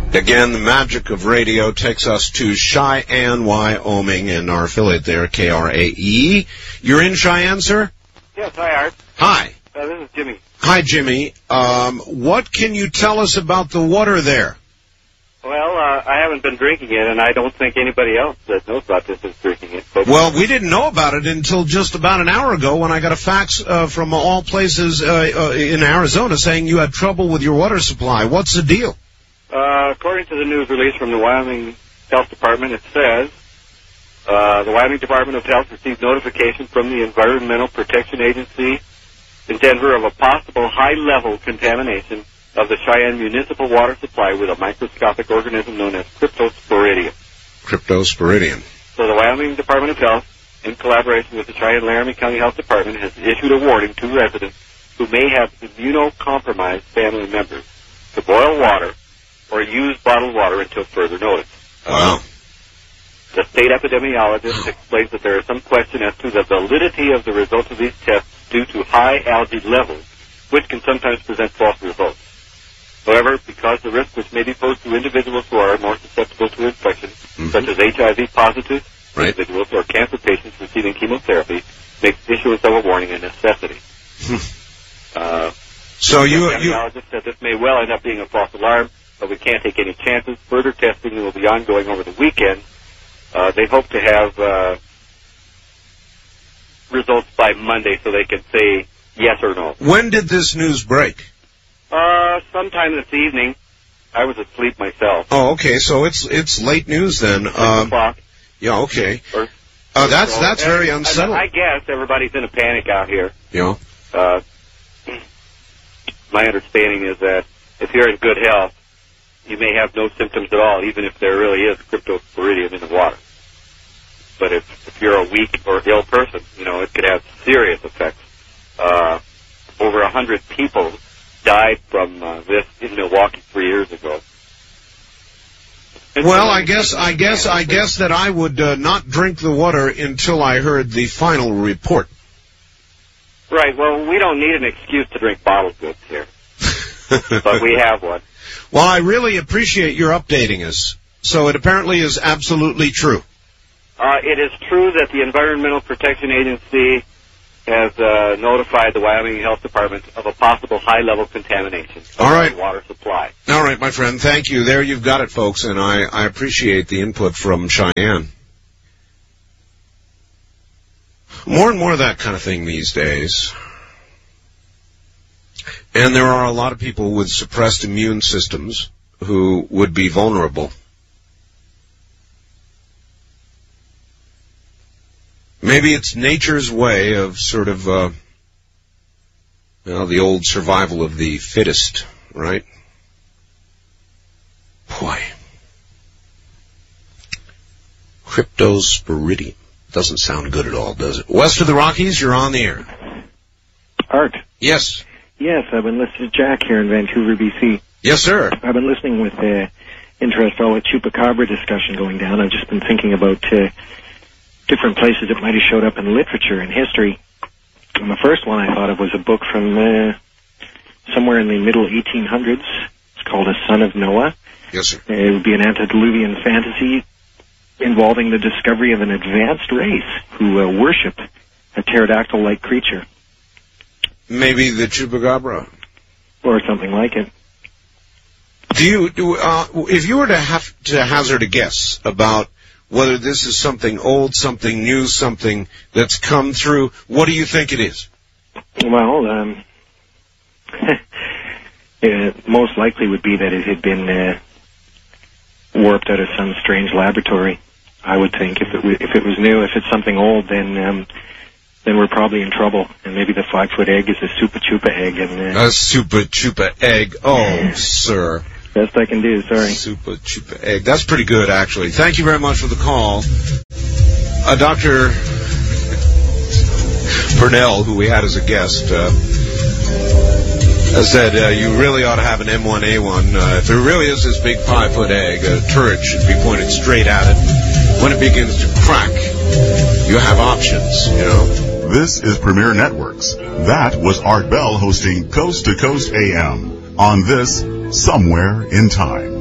Again, the magic of radio takes us to Cheyenne, Wyoming, and our affiliate there, KRAE. You're in Cheyenne, sir? Yes, hi, Art. Hi. This is Jimmy. Hi, Jimmy. What can you tell us about the water there? Well, I haven't been drinking it, and I don't think anybody else that knows about this is drinking it. But well, we didn't know about it until just about an hour ago when I got a fax from all places in Arizona saying you had trouble with your water supply. What's the deal? According to the news release from the Wyoming Health Department, it says the Wyoming Department of Health received notification from the Environmental Protection Agency in Denver of a possible high-level contamination of the Cheyenne municipal water supply with a microscopic organism known as Cryptosporidium. Cryptosporidium. So the Wyoming Department of Health, in collaboration with the Cheyenne-Laramie County Health Department, has issued a warning to residents who may have immunocompromised family members to boil water or use bottled water until further notice. Wow. The state epidemiologist explains that there is some question as to the validity of the results of these tests due to high algae levels, which can sometimes present false results. However, because the risk which may be posed to individuals who are more susceptible to infection, such as HIV-positive individuals or cancer patients receiving chemotherapy, makes issuance of a warning a necessity. So the epidemiologist said this may well end up being a false alarm, but we can't take any chances. Further testing will be ongoing over the weekend. They hope to have results by Monday so they can say yes or no. When did this news break? Sometime this evening. I was asleep myself. Oh, okay. So it's late news then. 6 o'clock. Yeah, okay. That's very unsettling. I guess everybody's in a panic out here. Yeah. My understanding is that if you're in good health, you may have no symptoms at all, even if there really is Cryptosporidium in the water. But if you're a weak or ill person, it could have serious effects. Over 100 people died from this in Milwaukee 3 years ago. Well, I guess that I would not drink the water until I heard the final report. Right. Well, we don't need an excuse to drink bottled goods here, but we have one. Well, I really appreciate your updating us. So it apparently is absolutely true. It is true that the Environmental Protection Agency has notified the Wyoming Health Department of a possible high-level contamination of the water supply. All right, my friend. Thank you. There you've got it, folks, and I appreciate the input from Cheyenne. More and more of that kind of thing these days. And there are a lot of people with suppressed immune systems who would be vulnerable. Maybe it's nature's way of sort of, the old survival of the fittest, right? Boy. Cryptosporidium. Doesn't sound good at all, does it? West of the Rockies, you're on the air. Art. Yes. Yes, I've been listening to Jack here in Vancouver, BC. Yes, sir. I've been listening with interest all the Chupacabra discussion going down. I've just been thinking about different places that might have showed up in literature and history. And the first one I thought of was a book from somewhere in the middle 1800s. It's called A Son of Noah. Yes, sir. It would be an antediluvian fantasy involving the discovery of an advanced race who worship a pterodactyl-like creature. Maybe the Chupacabra. Or something like it. If you were to have to hazard a guess about whether this is something old, something new, something that's come through, what do you think it is? Well, most likely would be that it had been warped out of some strange laboratory, I would think. If it was new, if it's something old, then we're probably in trouble. And maybe the 5-foot egg is a Super Chupa egg. A Super Chupa egg. Oh, sir. Best I can do, sorry. Super Chupa egg. That's pretty good, actually. Thank you very much for the call. Dr. Purnell, who we had as a guest, said you really ought to have an M1A1. If there really is this big 5-foot egg, a turret should be pointed straight at it. When it begins to crack, you have options, This is Premier Networks. That was Art Bell hosting Coast to Coast AM on this Somewhere in Time.